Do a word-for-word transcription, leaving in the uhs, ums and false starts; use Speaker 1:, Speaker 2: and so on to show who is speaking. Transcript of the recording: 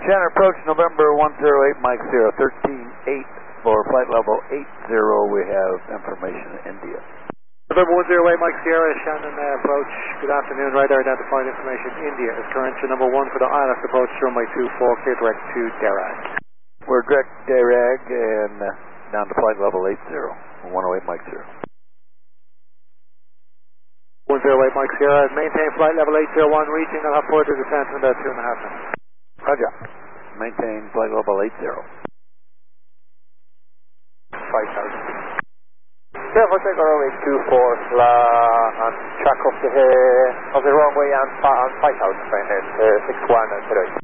Speaker 1: Shannon approach November one zero eight, Mike Sierra, thirteen eight for flight level eight zero. We have information in India.
Speaker 2: November one zero eight, Mike Sierra, Shannon uh, approach. Good afternoon, radar identified information. India is current to number one for the I L S approach, runway two four, clear direct to Derag.
Speaker 1: We're direct Derag and uh, down to flight level eight zero, one oh eight, Mike Sierra.
Speaker 2: one zero eight, Mike Sierra, maintain flight level eight zero one, reaching, I'll have further descent in about two and a half minutes.
Speaker 1: Roger. Maintain flight level eight zero.
Speaker 2: five thousand.
Speaker 3: Careful, take our runway two four, uh, and track up the, uh, of the runway and, and five thousand, uh, six one and three.